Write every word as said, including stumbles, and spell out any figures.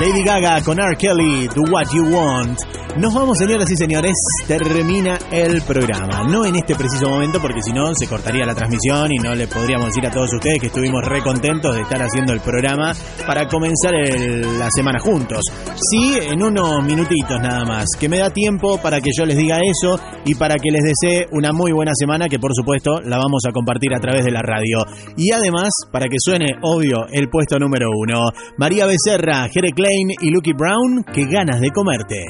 Lady Gaga con R. Kelly, Do What You Want. Nos vamos, señoras y señores, termina el programa. No en este preciso momento, porque si no se cortaría la transmisión y no le podríamos decir a todos ustedes que estuvimos re contentos de estar haciendo el programa para comenzar el, la semana juntos. Sí, en unos minutitos nada más, que me da tiempo para que yo les diga eso y para que les desee una muy buena semana, que por supuesto la vamos a compartir a través de la radio. Y además, para que suene, obvio, el puesto número uno. María Becerra, Jere Klein y Lucky Brown, qué ganas de comerte.